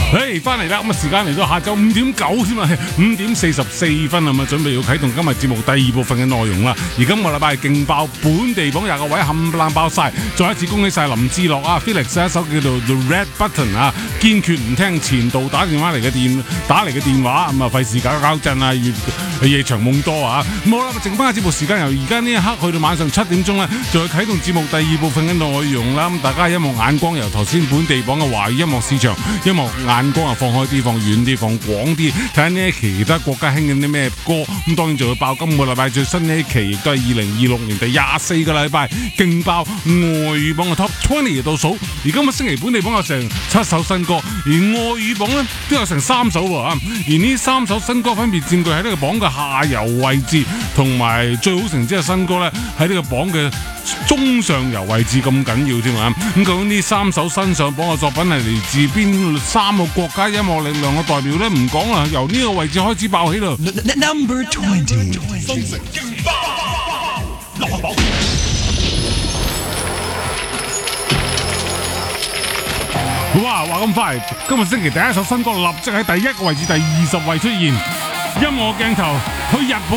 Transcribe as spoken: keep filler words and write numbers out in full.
嘿，翻嚟啦！咁啊，時間嚟到下晝五點九添啊，五點四十四分啊，咁啊，準備要啟動今日節目第二部分嘅內容啦。而今個禮拜係勁爆本地榜廿個位冚唪唥爆晒，再一次恭喜晒林志樂啊 ，Felix 一首叫做 The Red Button 啊，堅決唔聽前度打電話嚟嘅電打嚟嘅電話，咁啊費事搞搞震啊，夜夜長夢多啊！咁好啦，剩翻嘅節目時間由而家呢一刻去到晚上七點鐘咧，就去啟動節目第二部分嘅內容啦。咁大家音樂眼光由頭先本地榜嘅華語音樂市場音樂眼光啊，放開啲，放遠啲，放廣啲，睇下呢其他國家興緊啲咩歌。咁當然就會爆今個禮拜最新呢一期，亦都係二零二六年第廿四個禮拜勁爆外語榜嘅 Top 二十嘅倒數。而今個星期本地榜有成七首新歌，而外語榜呢都有成三首喎。而呢三首新歌分別佔據喺呢個榜嘅下游位置，同埋最好成績嘅新歌呢喺呢個榜嘅中上游位置咁緊要添啊！咁究竟呢三首新上榜嘅作品係嚟自邊三個國家音樂力量嘅代表咧？唔講啦，由呢個位置開始爆起啦。 Number twenty， 新城勁爆落榜。 哇！話咁快，今日星期第一首新歌立即喺第一個位置第二十位出現。音樂鏡頭去日本